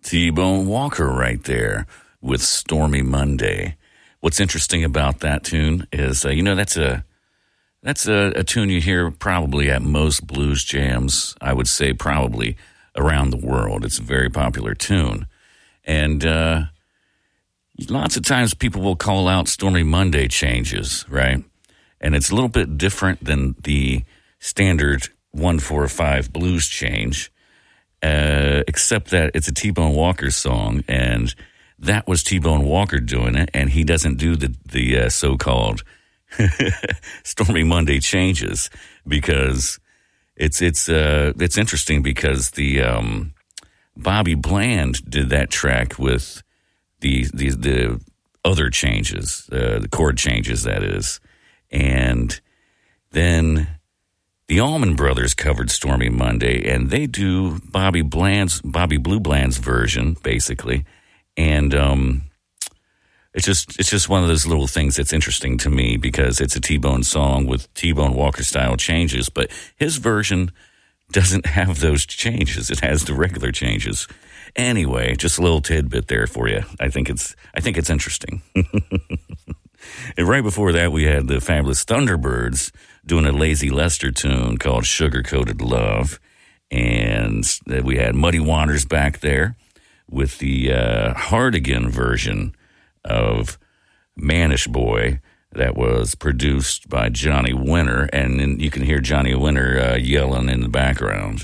T-Bone Walker right there with Stormy Monday. What's interesting about that tune is, that's a tune you hear probably at most blues jams, I would say probably around the world. It's a very popular tune. And lots of times people will call out Stormy Monday changes, right? And it's a little bit different than the standard 1-4-5 blues change. Except that it's a T-Bone Walker song, and that was T-Bone Walker doing it, and he doesn't do the so-called Stormy Monday changes, because it's interesting because the Bobby Bland did that track with the other changes, the chord changes, that is, and then the Allman Brothers covered Stormy Monday, and they do Bobby Blue Bland's version, basically. And it's just one of those little things that's interesting to me, because it's a T-Bone song with T-Bone Walker style changes, but his version doesn't have those changes. It has the regular changes. Anyway, just a little tidbit there for you. I think it's interesting. And right before that, we had the fabulous Thunderbirds doing a Lazy Lester tune called Sugar Coated Love. And we had Muddy Waters back there with the Hardigan version of Manish Boy that was produced by Johnny Winter. And then you can hear Johnny Winter yelling in the background.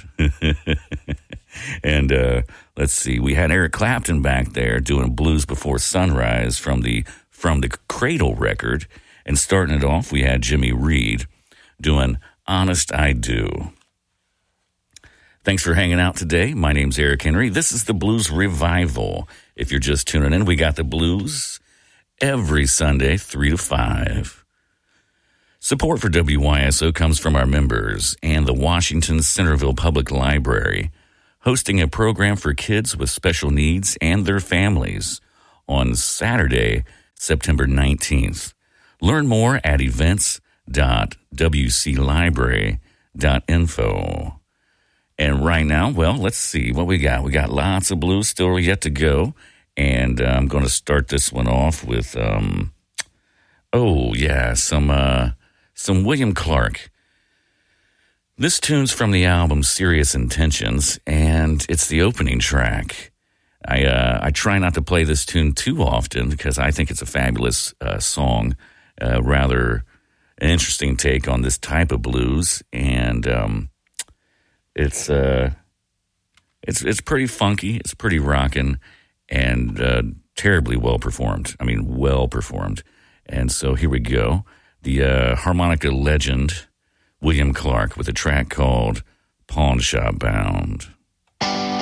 And let's see, we had Eric Clapton back there doing Blues Before Sunrise from the Cradle record. And starting it off, we had Jimmy Reed doing Honest I Do. Thanks for hanging out today. My name's Eric Henry. This is the Blues Revival. If you're just tuning in, we got the blues every Sunday, 3 to 5. Support for WYSO comes from our members and the Washington Centerville Public Library, hosting a program for kids with special needs and their families on Saturday, September 19th. Learn more at events.wclibrary.info. And right now, well, let's see what we got. We got lots of blues still yet to go. And I'm going to start this one off with, some William Clark. This tune's from the album Serious Intentions, and it's the opening track. I try not to play this tune too often because I think it's a fabulous song, rather an interesting take on this type of blues, and it's pretty funky, it's pretty rockin', and terribly well performed. I mean, well performed. And so here we go. The harmonica legend William Clark with a track called Pawn Shop Bound.